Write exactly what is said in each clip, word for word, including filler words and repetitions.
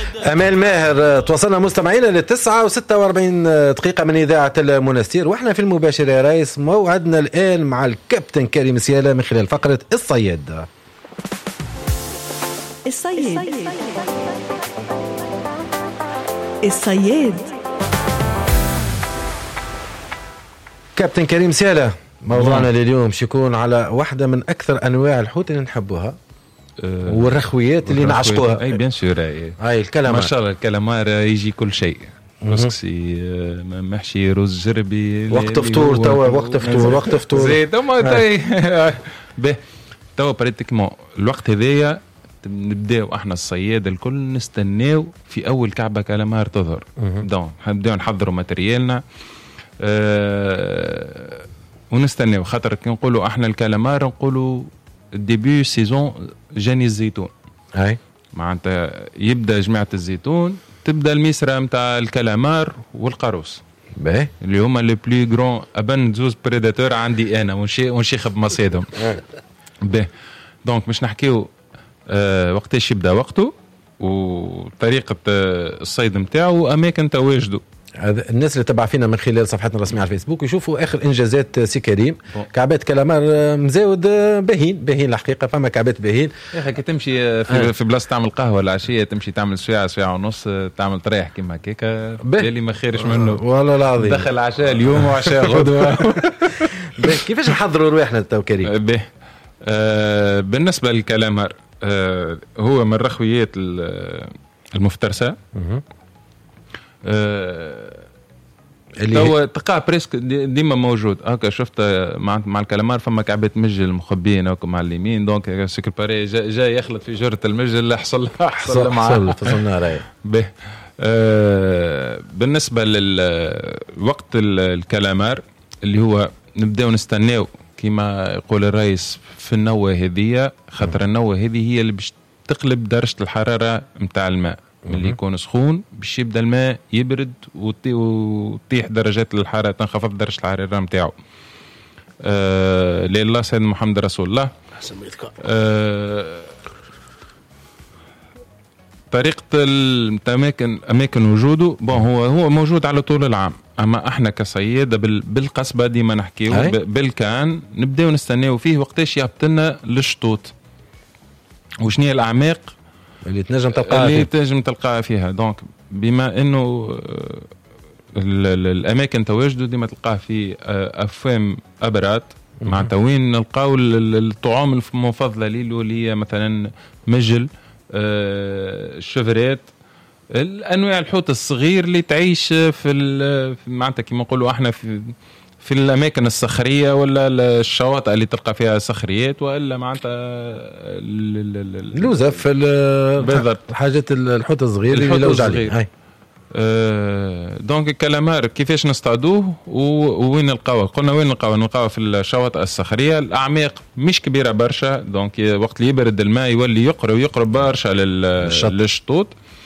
أمال ماهر. تواصلنا مستمعينا للتسعة وستة وأربعين دقيقة من إذاعة المنستير، وإحنا في المباشر يا رئيس. موعدنا الآن مع الكابتن كريم سيالة من خلال فقرة الصياد. الصياد الصياد كابتن كريم سيالة، موضوعنا لليوم شيكون على واحدة من أكثر أنواع الحوت اللي نحبوها أه والرخويات اللي نعشقوها. أي بيان سور. أي الكلامار ما شاء الله الكلامار يجي كل شيء، رسكسي محشي رز جربي وقت فطور توا وقت فطور وقت فطور زيد ما تاي به توا بريتيكمون الوقت هذايا نبداو احنا الصياد الكل نستناو في اول كعبه كلامار تظهر. دون نبداو نحضروا ماتريالنا أه ونستناو، خاطر كي نقولوا احنا الكلامار نقولوا ديبي سيزون جاني الزيتون. هاي معناتها يبدا جماعه الزيتون، تبدا الميسره نتاع الكلامار والقاروس باهي اللي هما لي بلو غران ابان زوز بريداتور عندي انا ونشي ونشيخ بمصيدهم. باهي دونك مش نحكيو أه وقتاش يبدا وقته وطريقه أه الصيد نتاعو واماكن تواجده. الناس اللي تبع فينا من خلال صفحتنا الرسميه على الفيسبوك يشوفوا اخر انجازات سي كريم. كعبات كلامار مزاود باهين باهين الحقيقه، فما كعبات باهين يا اخي. كي تمشي في, آه. في بلاصه تعمل قهوه العشيه تمشي تعمل ساعه ساعه ونص تعمل طريح كيما هكاك اللي ما خيرش منه والله العظيم. دخل عشاء اليوم وعشاء غدوه. كيفاش نحضروا رواحنا تو كريم؟ به آه بالنسبه للكلامار آه هو من الرخويات المفترسه آه اللي هو تقع بريسك ديما موجود هكا. شفت مع مع الكلامار فما كعبه مجل مخبيين هكا مع اليمين، دونك سيكل باري جاي جا يخلط في جرة المجل اللي حصل حصل معاه فصلنا راي به. آه بالنسبه للوقت الكلامار اللي هو نبداو نستناو كما يقول الرئيس في النوة هذه، خاطر النوة هذه هي اللي باش تقلب درجه الحراره نتاع الماء. اللي يكون سخون باش يبدا الماء يبرد وتطيح درجات الحراره، تنخفض درجه الحراره نتاعو. آه لله سيدنا محمد رسول الله. آه طريقه الاماكن اماكن وجوده بون هو هو موجود على طول العام، اما احنا كصياده بالقصبه ديما نحكيو بالكان نبداو نستناو فيه وقتاش يهبط لنا للشطوط وشنية الاعماق اللي تنجم تلقاها اللي تنجم تلقاها فيها. دونك بما انه الاماكن تواجده ديما تلقاه في افوام ابرات، معناتها وين نلقاو الطعام المفضله ليلو اللي هي مثلا مجل الشفرات، الانواع الحوت الصغير اللي تعيش في معناتها كما نقولوا احنا في في الاماكن الصخريه ولا الشواطئ اللي تلقى فيها صخريات، والا معناتها اللوزف بالضبط حاجات الحوت الصغير اللي لوج عليه. هاي أه دونك الكلامار كيفاش نصطادوه ووين نلقاوه؟ قلنا وين نلقاوه؟ نلقاوه في الشواطئ الصخريه، الاعماق مش كبيره برشا، دونك وقت اللي يبرد الماء يولي يقرب يقرب برشا للشطوط.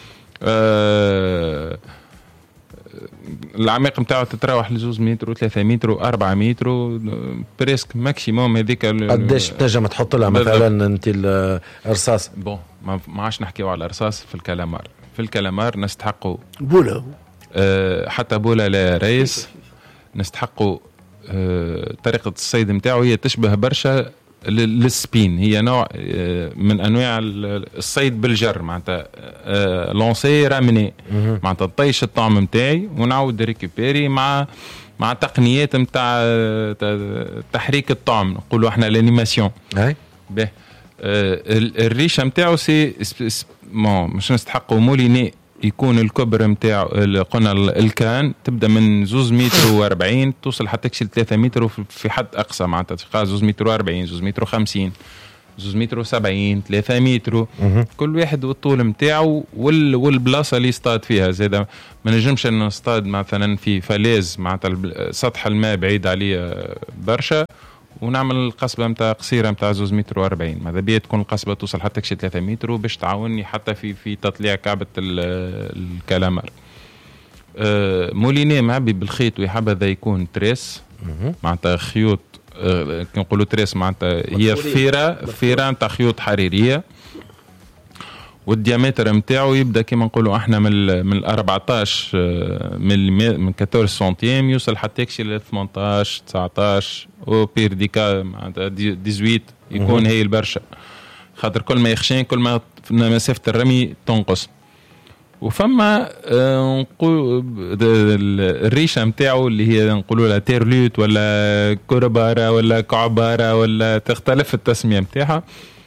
أه العماق نتاعو تتراوح لزوز متر وثلاثة متر وأربعة متر بريسك ماكسيموم. هذيك قداش تنجم تحط لها مثلا انت الرصاص؟ بون ما عادش نحكيو على الرصاص في الكلامار. في الكلامار نستحقوا بولا أه حتى بولا لا رئيس، نستحقوا أه طريقه الصيد نتاعو هي تشبه برشا للسبين، هي نوع من انواع الصيد بالجر، معناتها لونسي رامني، معناتها طيش الطعم نتاعي ونعاود ريكوبيري مع مع تقنيات نتاع تحريك الطعم، نقولوا احنا الانيماسيون. اي به الريشه نتاعو سي مش نستحقوا موليني يكون الكبر نتاعو قلنا الكان تبدا من زوز متر وأربعين توصل حتى تكسل ثلاثة متر في حد اقصى، معناتها تلقى زوز متر وأربعين زوز متر وخمسين زوز متر وسبعين ثلاثة متر، كل واحد والطول نتاعو والبلاصه اللي يصطاد فيها. زيدا ما نجمش نصطاد مثلا في فلاز معناتها سطح الماء بعيد عليه برشا ونعمل القصبه نتاع قصيره نتاع زوز متر وأربعين، ماذا بيا تكون القصبه توصل حتى كشي ثلاثة متر باش تعاوني حتى في في تطليع كعبه الكلامار. أه موليني معبي بالخيط ويحبذا يكون تريس، معناتها خيوط أه كنقولوا تريس معناتها هي فيره فيره نتاع خيوط حريريه، والديامتر نتاعو يبدا كما نقولوا احنا من من أربعطاش ملم من أربعطاش سنتيم يوصل حتى يكشي ل ثمنطاش تسعطاش او بير ديكا معناتها ثمانية عشر يكون هي البرشا، خاطر كل ما يخشين كل ما مسافه الرمي تنقص. وفما نقول الريشه نتاعو اللي هي نقولوا لها تيرلوت ولا كرباره ولا كعباره ولا تختلف التسميه نتاعها.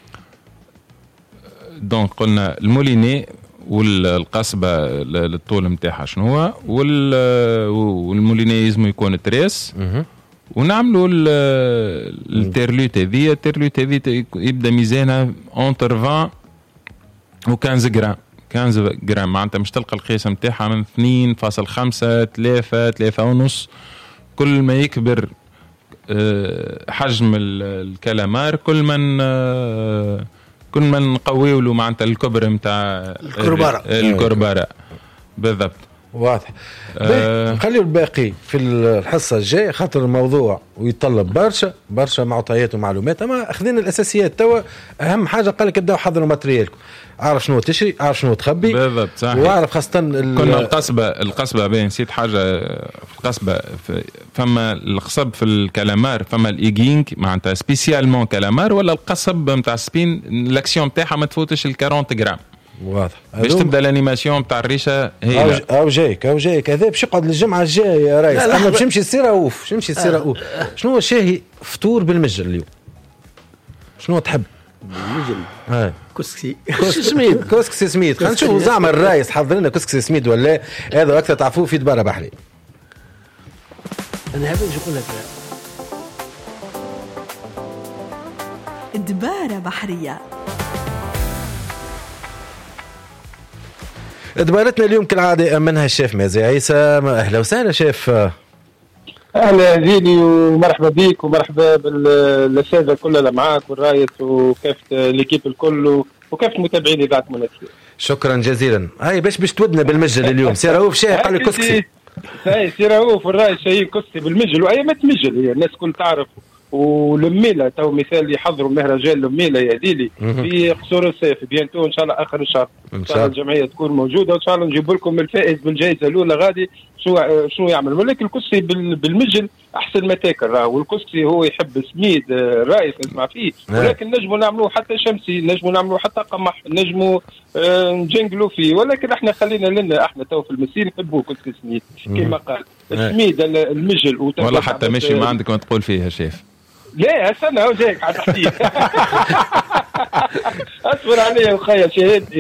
دونك قلنا الموليني والقصبه الطول نتاعها شنو هو، والموليني لازم يكون تريس، ونعملوا التيرلوت هذه. التيرلوت هذه يبدا ميزانها اونتر عشرين و خمسطاش غرام، خمسطاش غرام معناتها مش تلقى القياس نتاعها من اثنين فاصلة خمسة ثلاثة ثلاثة ونص. كل ما يكبر حجم الكلامار كل من كل ما نقويوا له معناتها الكبر نتاع الكرباره الكرباره بالضبط. واضح. آه نخليو الباقي في الحصه الجايه خاطر الموضوع ويتطلب برشا برشا معطيات ومعلومات، اما اخذين الاساسيات توا. اهم حاجه قال لك ابداو حضروا ماتريالكم، اعرف شنو تشري، اعرف شنو تخبي بالضبط صحيح. واعرف خاصه كنا القصبه القصبه بين نسيت حاجه في القصبه فما القصب في الكلامار، فما الايجينغ معناتها سبيسيالمون كلامار، ولا القصب نتاع سبين الاكسيون نتاعها ما تفوتش ال أربعين غرام. واضح. باش تبدا الانيماسيون نتاع الريشه هي أو, او جايك او جايك هذا باش يقعد للجمعه الجايه يا ريس. انا باش نمشي السيره اوف باش نمشي السيره اوف. شنو شاهي فطور بالمجل اليوم؟ شنو تحب؟ بالمجل هاي كسكسي سميد كسكسي سميد. خلينا نشوفوا زعما الرئيس حضر لنا كسكسي سميد ولا هذا اكثر تعرفوه في دبارة بحري. انا هذا نقول لك دبارة بحرية. دبارتنا اليوم كالعادة منها الشيف مازي عيسى. أهلا وسهلا شيف. أهلا زيني ومرحبا بيك ومرحبا بالأساتذة كلها اللي معاك والرايس وكافة الكيب الكل وكافة متابعين إذاعة منستير. شكرا جزيلا. هاي باش باش تودنا بالمجل اليوم. سيراوف شاي قال لي كسكسي. هاي سيراوف والرايس شاي كسكسي بالمجل وأيامات مجل هي الناس كل تعرف. ولميلة تو مثال يحضروا مهرجان لميلة يا ديلي في قصور الصيف بيانتو ان شاء الله اخر الشهر ان شاء الله الجمعيه تكون موجوده وان شاء الله نجيب لكم الفائز بالجائزه الاولى غادي شو شنو يعمل. ولكن الكسي بالمجل احسن ما تاكل راه، والكسي هو يحب سميد الرئيس نسمع فيه، ولكن نجموا نعملوا حتى شمسي، نجموا نعملوا حتى قمح، نجموا آه نجنقلوا فيه، ولكن احنا خلينا لنا احنا تو في المسير نحبوا كسي سميد كما قال سميد المجل. والله حتى ماشي ما عندك ما تقول فيها شيف. لا استنى هو جايك على تحتيه اصبر عليا وخيا شهادتي.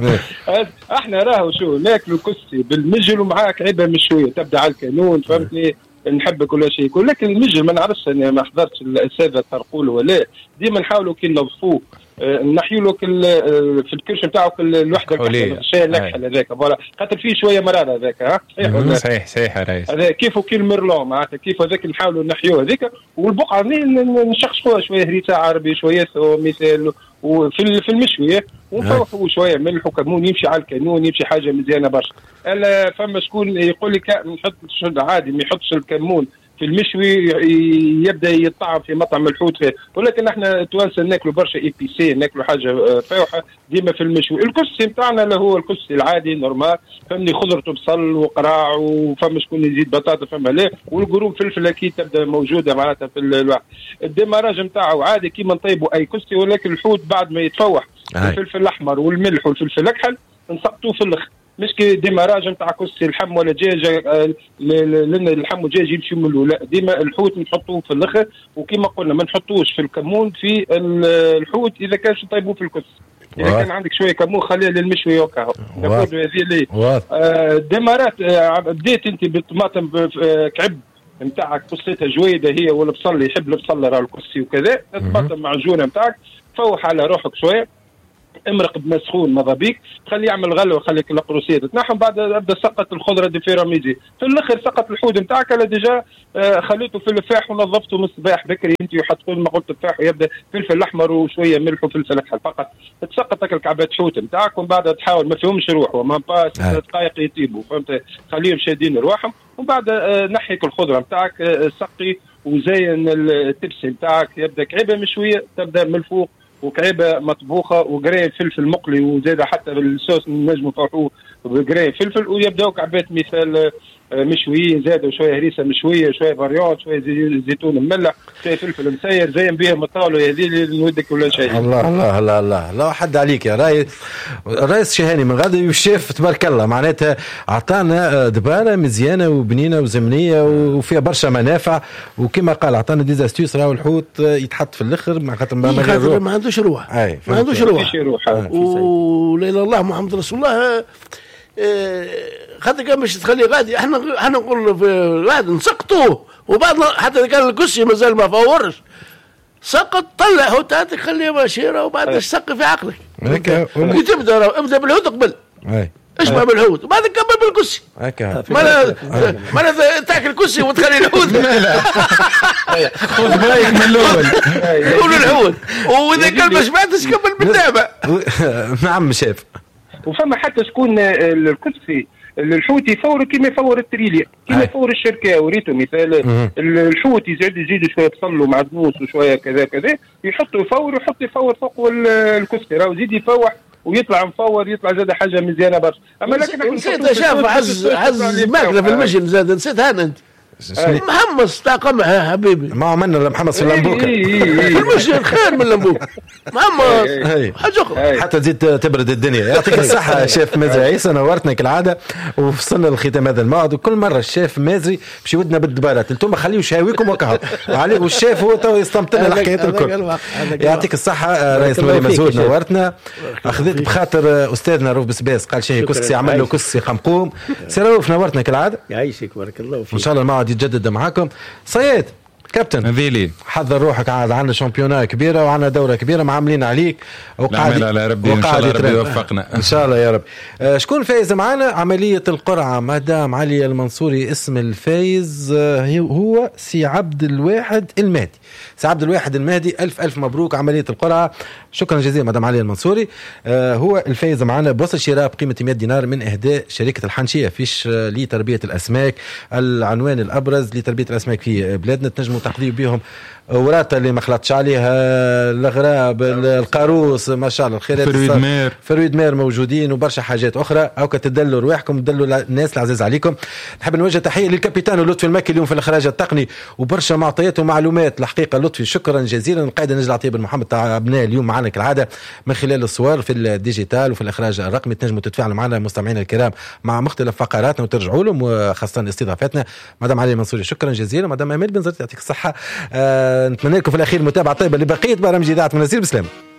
احنا راهو شو ناكلوا كسي بالمجل ومعاك عيبه مشويه تبدا على الكانون فهمتني. نحب كل شيء، ولكن المجل ما نعرفش انا ما حضرتش الاساتذه ترقولوا ولا ديما نحاولوا كي نضفوه نحيوا له في الكرش نتاعو الوحده الشاي النكحل هذاك فوالا خاطر فيه شويه مراره هذاك. ها صحيح صحيح صحيح يا ريس. هذا كيفو كي الميرلون معناتها كيف هذاك نحاولوا نحيوه هذيك، والبقعه نشخشوها شويه هريسه عربي شويه مثال وفي في المشويه ونفوحوا شويه ملح وكمون يمشي على الكانون يمشي حاجه مزيانه برشا. الا فما شكون يقول لك نحط عادي ما يحطش الكمون في المشوي يبدا يطعم في مطعم الحوت فيه، ولكن احنا توانسه ناكلوا برشا اي بي سي ناكلوا حاجه فاوحه ديما في المشوي. الكسي نتاعنا اللي هو الكسي العادي نورمال فهمني خضرته بصل وقراع وفما شكون يزيد بطاطا فما لا، والقرون فلفل اكيد تبدا موجوده معناتها في الواحد. الديماراج نتاعو عادي كيما نطيبوا اي كسي، ولكن الحوت بعد ما يتفوح الفلفل الاحمر والملح والفلفل الاكحل نسقطوه في الاخر، مش كي ديماراج نتاع كسي اللحم ولا دجاجه لان اللحم والدجاج يمشيوا من الاولى. ديما الحوت نحطوه في الاخر، وكما قلنا ما نحطوش في الكمون في الحوت اذا كانش طيبوا في الكسي. اذا كان عندك شويه كمون خليها للمشوي وكاهو ناخذ هذه لي آه ديمارات. آه بديت انت بالطماطم كعب نتاعك قصيتها جويده هي والبصل يحب البصل راه الكسي وكذا، الطماطم معجونه نتاعك فوح على روحك شويه امرق بما سخون ماذا بيك خلي يعمل غلوه خليك القروسيه تنحهم، بعد ابدا سقط الخضره دي فيراميزي في الاخر سقط الحوت نتاعك انا ديجا آه خليته في الفاح ونظفته من الصباح بكري انت وحطوا ما قلت الفاح ويبدا فلفل الاحمر وشويه ملح وفلفل اكحل فقط تسقط الكعبات حوت نتاعك، ومن بعد تحاول ما فيهمش روح وما با دقائق يطيبوا فهمت خليهم شادين رواحهم، ومن بعد آه نحيك الخضره نتاعك آه سقي وزين التبسي نتاعك يبدا كعبه مشويه تبدا من الفوق وكعيبه مطبوخه وقرايه فلفل مقلي وزاد حتى بالصوص نجموا نطرحوه بقرايه فلفل ويبداو كعبات مثال مشوي زادوا شويه هريسه مشويه شويه فاريون شويه زيتون مملح شويه فلفل مسير زين بهم الطاوله هذه اللي نودك ولا شيء. الله الله الله الله لا حد عليك يا ريس. الرئيس شهاني من غدا والشيف تبارك الله معناتها اعطانا دباره مزيانه وبنينه وزمنيه وفيها برشا منافع وكما قال اعطانا ديزاستيوس راهو الحوت يتحط في الاخر مع خاطر ما, ما عندوش روح ما عندوش روح ولا اله الله محمد رسول الله. خاطر كان باش تخلي غادي احنا احنا نقول في غادي نسقطوه وبعد حتى كان الكرسي مازال ما فورش سقط طلع هو تاتك خليه ماشيره وبعد تسقي في عقلك هكا كي تبدا ابدا بالهود قبل اشبع بالهود وبعد كمل بالكرسي هكا ما ما تاكل كرسي وتخلي الهود خذ بالك من الاول قولوا الهود واذا كان ما شبعتش كمل بالنعمه. نعم شاف. وفما حتى شكون الكرسي الحوت يفور كيما يفور التريليا كيما يفور الشركه وريته مثال الحوت يزيد يزيد شويه بصل ومعدنوس وشويه كذا كذا يحطوا يفور ويحط يفور فوق الكرسي راهو يزيد يفوح ويطلع مفور يطلع زاد حاجه مزيانه برشا. اما لكن نسيت شاف عز عز ماكله في المجن زاد نسيتها انا انت محمص تاع قمح يا حبيبي ما عملنا محمص في اللمبوكه المجن خير من اللمبوك محمص حاجه اخرى حتى تزيد تبرد الدنيا. يعطيك الصحه شيف مازري عيسى نورتنا كالعاده ووصلنا لختام هذا الموعد وكل مره الشيف مازري باش يودنا بالدبارات انتم خليوا شهاويكم وكهو عليه والشيف هو تو يستمتع الحكايات الكل. يعطيك الصحه رئيس نوري مزود نورتنا اخذت بخاطر استاذنا روف بسباس قال شيء كسي عمل له كسي قمقوم سي روف نورتنا كالعاده يعيشك بارك الله فيك ان شاء الله الموعد يتجدد معاكم. صياد كابتن هذيلي حضر روحك عاد عندنا شامبيونات كبيره وعندنا دوره كبيره معاملين عليك وقاعد لا ربي ان شاء الله ربي يوفقنا ان شاء الله يا رب. آه شكون فايز معنا عمليه القرعه مدام علي المنصوري اسم الفايز آه هو سي عبد الواحد المهدي. سي عبد الواحد المهدي الف الف مبروك عمليه القرعه شكرا جزيلا مدام علي المنصوري. آه هو الفايز معنا بوصل شراء بقيمه مئة دينار من اهداء شركه الحنشيه فيش آه لتربيه الاسماك العنوان الابرز لتربيه الاسماك في بلادنا تنجموا تقضيوا بهم وراثه اللي ما خلطش عليها الاغراب القاروس ما شاء الله الخيرات فرويد مير فرويد مير موجودين وبرشا حاجات اخرى او كتدلوا رواحكم تدلوا الناس العزيز عليكم. نحب نوجه تحيه للكابيتان لطفي المكي اليوم في الاخراج التقني وبرشا معطيات ومعلومات الحقيقه لطفي شكرا جزيلا. القائد نجل عطيه بن محمد تعبناه اليوم معنا كالعاده من خلال الصور في الديجيتال وفي الاخراج الرقمي تنجموا تتفاعلوا معنا مستمعينا الكرام مع مختلف فقراتنا وترجعوا لهم وخاصه استضافتنا مدام علي المنصوري شكرا جزيلا. مدام امال بن زرت يعطيك الصحه. أه نتمنى لكم في الاخير متابعه طيبه لبقيه برامج اذاعه منازير بسلام.